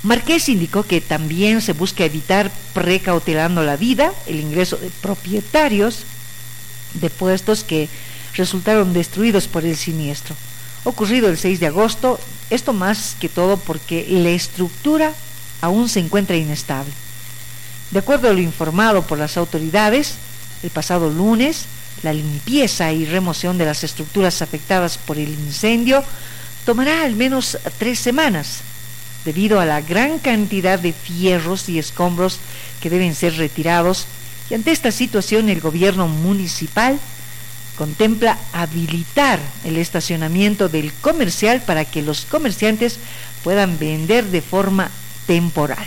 Márquez indicó que también se busca evitar, precautelando la vida, el ingreso de propietarios de puestos que resultaron destruidos por el siniestro ocurrido el 6 de agosto, esto más que todo porque la estructura aún se encuentra inestable. De acuerdo a lo informado por las autoridades, el pasado lunes, la limpieza y remoción de las estructuras afectadas por el incendio tomará al menos 3 semanas, debido a la gran cantidad de fierros y escombros que deben ser retirados, y ante esta situación el gobierno municipal contempla habilitar el estacionamiento del comercial para que los comerciantes puedan vender de forma temporal.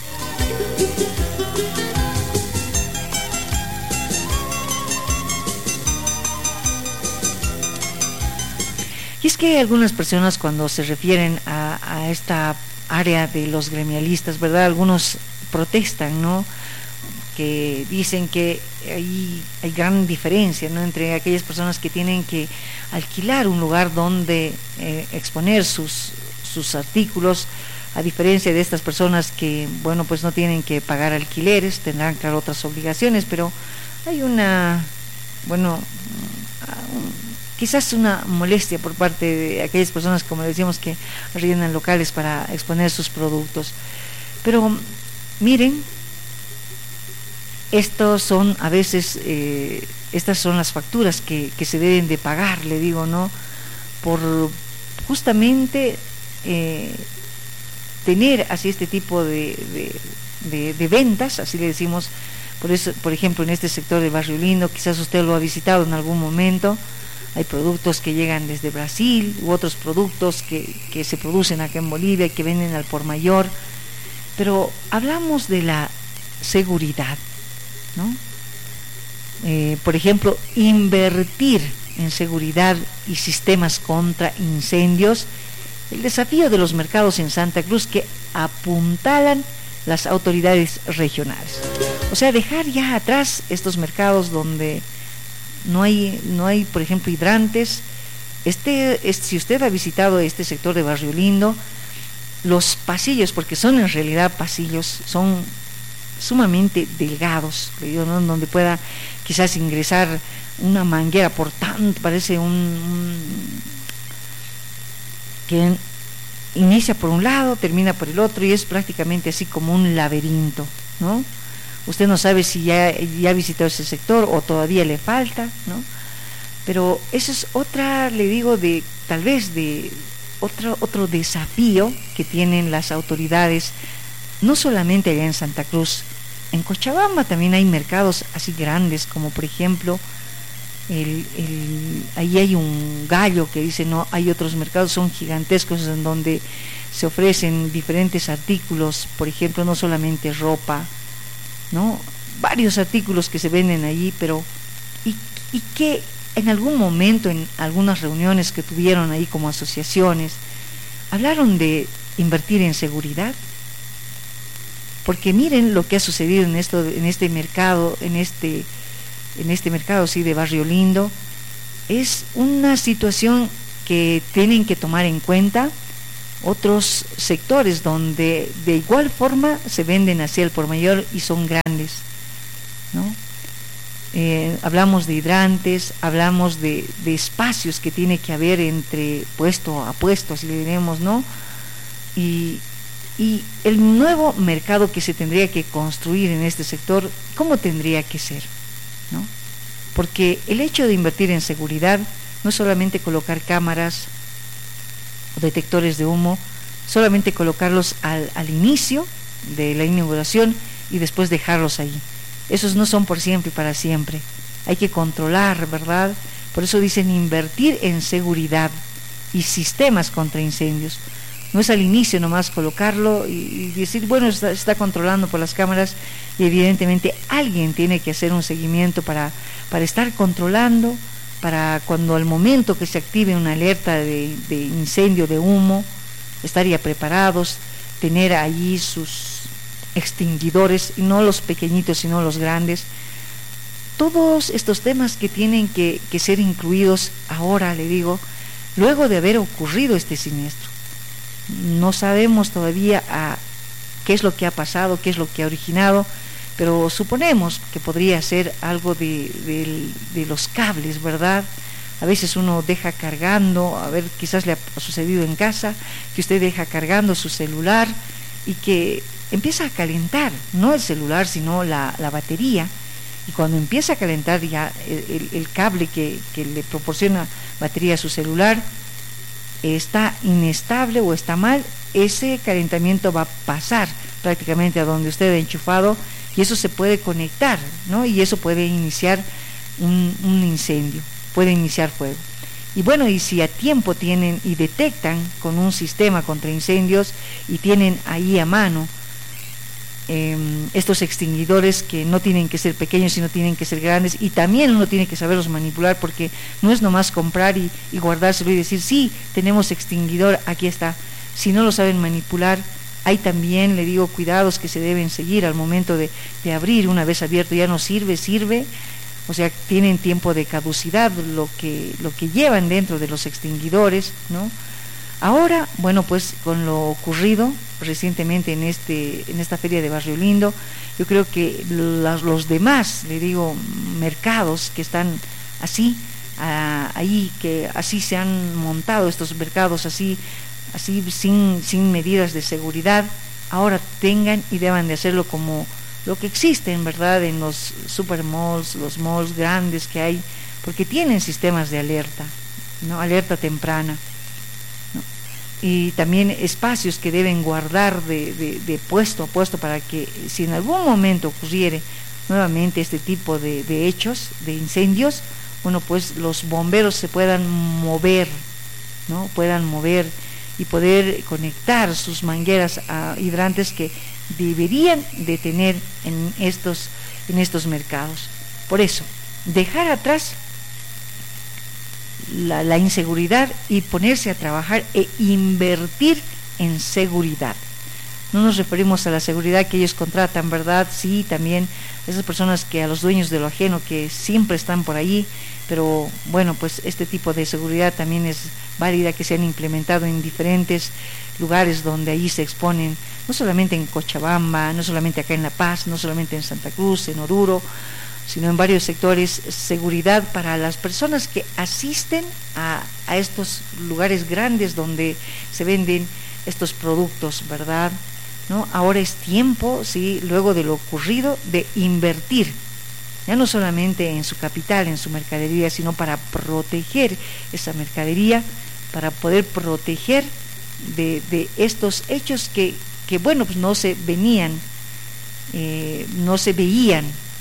Y es que algunas personas, cuando se refieren a esta área de los gremialistas, ¿verdad? Algunos protestan, ¿no? Que dicen que hay gran diferencia, ¿no?, entre aquellas personas que tienen que alquilar un lugar donde exponer sus artículos, a diferencia de estas personas que, bueno, pues no tienen que pagar alquileres, tendrán, claro, otras obligaciones, pero hay quizás una molestia por parte de aquellas personas, como decíamos, que arriendan locales para exponer sus productos. Pero miren, estos son a veces, estas son las facturas que se deben de pagar, le digo, ¿no?, por justamente tener así este tipo de ventas, así le decimos. Por eso, por ejemplo, en este sector de Barrio Lindo, quizás usted lo ha visitado en algún momento, hay productos que llegan desde Brasil u otros productos que se producen acá en Bolivia, que venden al por mayor, pero hablamos de la seguridad, ¿no? Por ejemplo, invertir en seguridad y sistemas contra incendios, el desafío de los mercados en Santa Cruz que apuntalan las autoridades regionales. O sea, dejar ya atrás estos mercados donde no hay, por ejemplo, hidrantes. Si usted ha visitado este sector de Barrio Lindo, los pasillos, porque son en realidad pasillos, son sumamente delgados, ¿no?, donde pueda quizás ingresar una manguera por tanto, parece que inicia por un lado, termina por el otro, y es prácticamente así como un laberinto, ¿no? Usted no sabe si ya ha visitado ese sector o todavía le falta, ¿no? Pero eso es otra, le digo, tal vez otro desafío que tienen las autoridades, no solamente allá en Santa Cruz. En Cochabamba también hay mercados así grandes, como por ejemplo ahí hay un Gallo que dice, no, hay otros mercados, son gigantescos, en donde se ofrecen diferentes artículos, por ejemplo, no solamente ropa, ¿no?, varios artículos que se venden allí, pero y que en algún momento, en algunas reuniones que tuvieron ahí como asociaciones, hablaron de invertir en seguridad. Porque miren lo que ha sucedido en este mercado, en este mercado, sí, de Barrio Lindo. Es una situación que tienen que tomar en cuenta otros sectores donde de igual forma se venden hacia el por mayor y son grandes, ¿no? Hablamos de hidrantes, hablamos de espacios que tiene que haber entre puesto a puesto, así le diremos, ¿no? Y el nuevo mercado que se tendría que construir en este sector, ¿cómo tendría que ser?, ¿no? Porque el hecho de invertir en seguridad no es solamente colocar cámaras o detectores de humo, solamente colocarlos al inicio de la inauguración y después dejarlos ahí. Esos no son por siempre y para siempre. Hay que controlar, ¿verdad? Por eso dicen invertir en seguridad y sistemas contra incendios. No es al inicio nomás colocarlo y decir, bueno, está controlando por las cámaras, y evidentemente alguien tiene que hacer un seguimiento para estar controlando, para cuando al momento que se active una alerta de incendio, de humo, estaría preparados, tener allí sus extinguidores, y no los pequeñitos sino los grandes. Todos estos temas que tienen que ser incluidos ahora, le digo, luego de haber ocurrido este siniestro. No sabemos todavía qué es lo que ha pasado, qué es lo que ha originado, pero suponemos que podría ser algo de los cables, ¿verdad? A veces uno deja cargando, a ver, quizás le ha sucedido en casa, que usted deja cargando su celular y que empieza a calentar, no el celular, sino la batería, y cuando empieza a calentar ya el cable que le proporciona batería a su celular está inestable o está mal, ese calentamiento va a pasar prácticamente a donde usted ha enchufado y eso se puede conectar, ¿no? Y eso puede iniciar un incendio, puede iniciar fuego. Y bueno, y si a tiempo tienen y detectan con un sistema contra incendios y tienen ahí a mano estos extinguidores que no tienen que ser pequeños, sino tienen que ser grandes, y también uno tiene que saberlos manipular, porque no es nomás comprar y guardárselo y decir, sí, tenemos extinguidor, aquí está. Si no lo saben manipular, hay también, le digo, cuidados que se deben seguir al momento de abrir. Una vez abierto ya no sirve, o sea, tienen tiempo de caducidad lo que llevan dentro de los extinguidores, ¿no? Ahora, bueno, pues con lo ocurrido recientemente en esta feria de Barrio Lindo, yo creo que los demás, le digo, mercados que están así, ahí, que así se han montado estos mercados así sin medidas de seguridad, ahora tengan y deban de hacerlo como lo que existe en verdad en los supermalls, los malls grandes que hay, porque tienen sistemas de alerta, ¿no? Alerta temprana, ¿no? Y también espacios que deben guardar de puesto a puesto para que si en algún momento ocurriere nuevamente este tipo de hechos, de incendios, bueno, pues los bomberos se puedan mover, ¿no? Puedan mover y poder conectar sus mangueras hidrantes que deberían de tener en estos mercados. Por eso, dejar atrás la inseguridad y ponerse a trabajar e invertir en seguridad. No nos referimos a la seguridad que ellos contratan, ¿verdad? Sí, también esas personas que a los dueños de lo ajeno que siempre están por allí, pero bueno, pues este tipo de seguridad también es válida, que se han implementado en diferentes lugares donde allí se exponen, no solamente en Cochabamba, no solamente acá en La Paz, no solamente en Santa Cruz, en Oruro, sino en varios sectores, seguridad para las personas que asisten a estos lugares grandes donde se venden estos productos, ¿verdad? ¿No? Ahora es tiempo, sí, luego de lo ocurrido, de invertir, ya no solamente en su capital, en su mercadería, sino para proteger esa mercadería, para poder proteger de estos hechos que bueno, pues no se venían, no se veían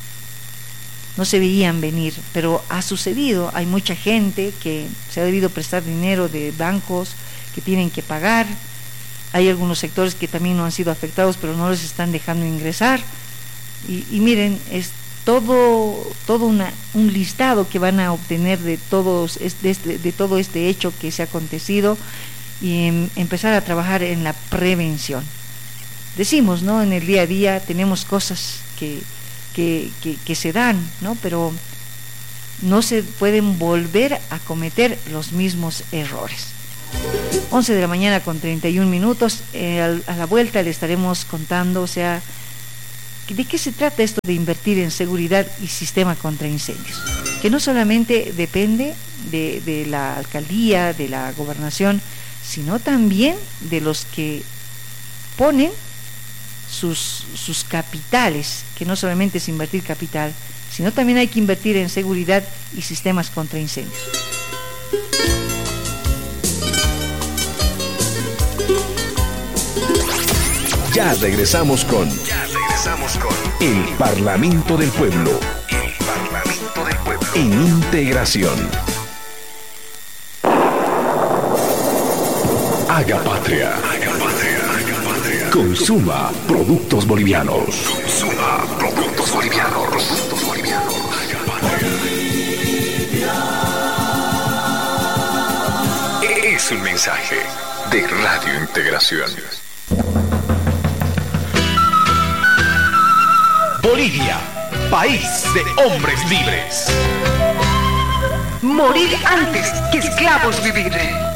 venir, pero ha sucedido. Hay mucha gente que se ha debido prestar dinero de bancos que tienen que pagar. Hay algunos sectores que también no han sido afectados, pero no les están dejando ingresar. Y miren, es todo un listado que van a obtener de todo este hecho que se ha acontecido, y empezar a trabajar en la prevención. Decimos, ¿no? En el día a día tenemos cosas que se dan, ¿no? Pero no se pueden volver a cometer los mismos errores. 11 de la mañana con 31 minutos. A la vuelta le estaremos contando, o sea, ¿de qué se trata esto de invertir en seguridad y sistema contra incendios? Que no solamente depende de la alcaldía, de la gobernación, sino también de los que ponen sus capitales, que no solamente es invertir capital, sino también hay que invertir en seguridad y sistemas contra incendios. Ya regresamos con El Parlamento del Pueblo. En integración. Haga patria. Consuma productos bolivianos. Es un mensaje de Radio Integración. Bolivia, país de hombres libres. Morir antes que esclavos vivir.